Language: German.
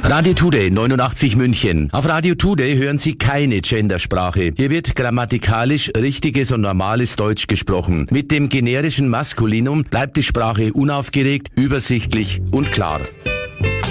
Radio Today 89 München. Auf Radio Today hören Sie keine Gendersprache. Hier wird grammatikalisch richtiges und normales Deutsch gesprochen. Mit dem generischen Maskulinum bleibt die Sprache unaufgeregt, übersichtlich und klar.